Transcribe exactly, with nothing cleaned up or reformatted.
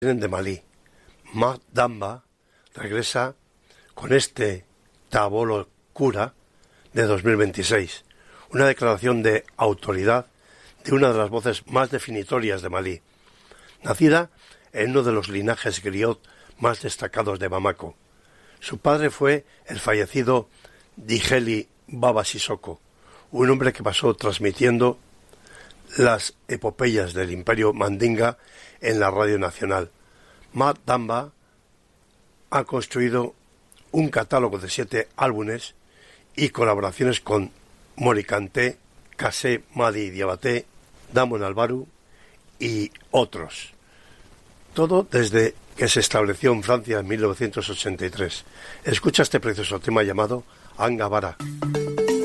de Malí. Mat Damba regresa con este Tabolo Cura de dos mil veintiséis, una declaración de autoridad de una de las voces más definitorias de Malí, nacida en uno de los linajes griot más destacados de Bamako. Su padre fue el fallecido Djeli Baba Sissoko, un hombre que pasó transmitiendo las epopeyas del Imperio Mandinga en la radio nacional. Mat Damba ha construido un catálogo de siete álbumes y colaboraciones con Mori Kanté, Kassé Madi Diabaté, Damon Albaru y otros. Todo desde que se estableció en Francia en mil novecientos ochenta y tres. Escucha este precioso tema llamado Angabara.